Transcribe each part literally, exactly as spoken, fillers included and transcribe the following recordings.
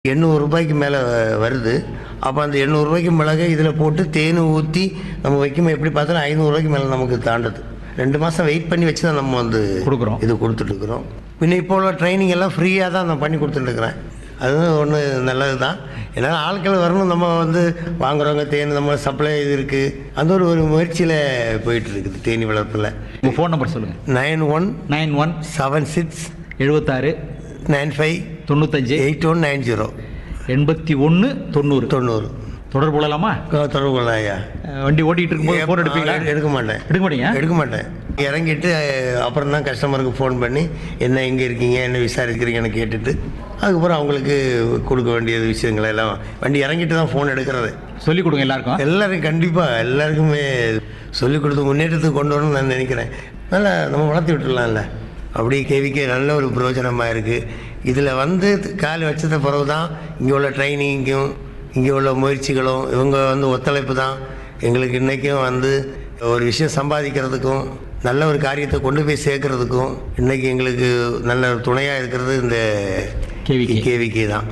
எண்ணூறு ரூபாய்க்கு மேலே வருது. அப்போ அந்த எண்ணூறு ரூபாய்க்கு மிளகை இதில் போட்டு தேன் ஊற்றி நம்ம வைக்கும்போது எப்படி பார்த்தாலும் ஐநூறுரூவாய்க்கு மேலே நமக்கு தாண்டுது. ரெண்டு மாதம் வெயிட் பண்ணி வச்சு தான் நம்ம வந்து கொடுக்குறோம். இது கொடுத்துட்ருக்குறோம். பின்ன இப்போ உள்ள ட்ரைனிங் எல்லாம் ஃப்ரீயாக தான் நான் பண்ணி கொடுத்துட்டுருக்குறேன். அதுவும் ஒன்று நல்லது தான். ஏன்னா ஆட்கள் வரணும், நம்ம வந்து வாங்குறவங்க தேன் நம்ம சப்ளை இது இருக்குது. அந்த ஒரு ஒரு முயற்சியில் போயிட்டு இருக்குது தேனி வளர்ப்பில். உங்கள் ஃபோன் நம்பர் சொல்லுங்கள். Nine one nine one seven six எழுபத்தாறு நைன் ஃபைவ் தொண்ணூத்தஞ்சு எயிட் ஒன் நைன் ஜீரோ எண்பத்தி ஒன்று தொண்ணூறு. தொண்ணூறு தொடர்பு கொள்ளலாமா? தொடர்பு கொள்ளலாம் ஐயா. வண்டி ஓட்டிகிட்டு இருக்கும்போது ஃபோன் எடுப்பீங்களா? எடுக்க மாட்டேன். எடுக்க மாட்டீங்க? எடுக்க மாட்டேன். இறங்கிட்டு அப்புறம் தான் கஸ்டமருக்கு ஃபோன் பண்ணி என்ன எங்கே இருக்கீங்க, என்ன விசாரிக்கிறீங்கன்னு கேட்டுட்டு அதுக்கப்புறம் அவங்களுக்கு கொடுக்க வேண்டிய விஷயங்களை எல்லாம் வண்டி இறங்கிட்டு தான் ஃபோன் எடுக்கிறது. சொல்லிக் கொடுங்க எல்லாருக்கும். எல்லாரும் கண்டிப்பாக எல்லாருக்குமே சொல்லிக் கொடுத்து முன்னேற்றத்துக்கு கொண்டு வரணும்னு நான் நினைக்கிறேன். நல்லா நம்ம வளர்த்து விட்டுடலாம்ல. அப்படி கேவிக்கே நல்ல ஒரு பிரயோஜனமாக இருக்குது. இதில் வந்து கால் வச்சத பிறகு தான் இங்கே உள்ள ட்ரைனிங்கும் இங்கே உள்ள முயற்சிகளும் இவங்க வந்து ஒத்துழைப்பு தான் எங்களுக்கு இன்றைக்கும் வந்து ஒரு விஷயம் சம்பாதிக்கிறதுக்கும் நல்ல ஒரு காரியத்தை கொண்டு போய் சேர்க்கறதுக்கும் இன்றைக்கி எங்களுக்கு நல்ல ஒரு துணையாக இருக்கிறது இந்த கேவிகே கேவிகே தான்.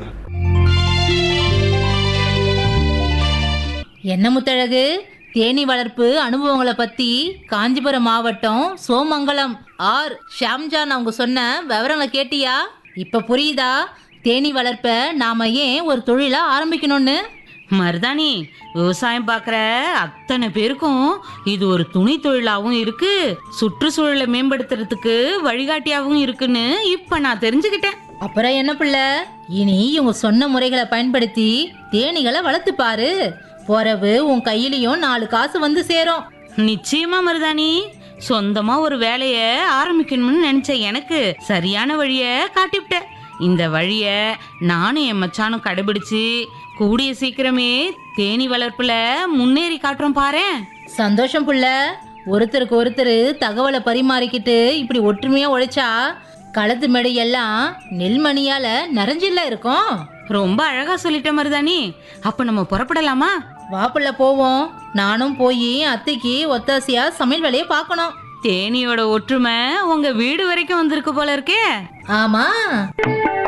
என்ன முத்தழகு, தேனீ வளர்ப்பு அனுபவங்களை பத்தி காஞ்சிபுரம் மாவட்டம் சோமங்கலம் ஆர் ஷாம்ஜான் அவங்க சொன்ன விவரங்களை கேட்டியா? இப்ப புரியுதா தேனீ வளர்ப்ப நாம ஏன் ஒரு தொழிலா ஆரம்பிக்கணும்னு? மருதாணி, விவசாயம் பார்க்குற அத்தனை பேருக்கும் இது ஒரு துணை தொழிலாகவும் இருக்கு, சுற்றுச்சூழலை மேம்படுத்துறதுக்கு வழிகாட்டியாகவும் இருக்குன்னு இப்ப நான் தெரிஞ்சுக்கிட்டேன். அப்புறம் என்ன பிள்ளை, இனி இவங்க சொன்ன முறைகளை பயன்படுத்தி தேனீகளை வளர்த்து பாரு. போறவு உன் கையிலயும் நாலு காசு வந்து சேரும். நிச்சயமா மருதாணி, சொந்தமா ஒரு வேலைய ஆரம்பிக்கணும்னு நினைச்ச எனக்கு சரியான வழிய காட்டிவிட்ட. இந்த வழிய நானும் என் மச்சானும் கடைபிடிச்சு கூடிய சீக்கிரமே தேனீ வளர்ப்புல முன்னேறி காட்டுறோம் பாரேன். சந்தோஷம் புள்ள. ஒருத்தருக்கு ஒருத்தர் தகவலை பரிமாறிக்கிட்டு இப்படி ஒற்றுமையா உழைச்சா களத்து மேடை எல்லாம் நெல்மணியால நிறைஞ்சில்ல இருக்கும். ரொம்ப அழகா சொல்லிட்ட மருதாணி. அப்ப நம்ம புறப்படலாமா? வாப்புள்ள போவோம். நானும் போய் அத்தைக்கு ஒத்தாசையா சமையல் வேலையை பார்க்கணும். தேனியோட ஒற்றுமை உங்க வீடு வரைக்கும் வந்திருக்கு போல இருக்கே. ஆமா.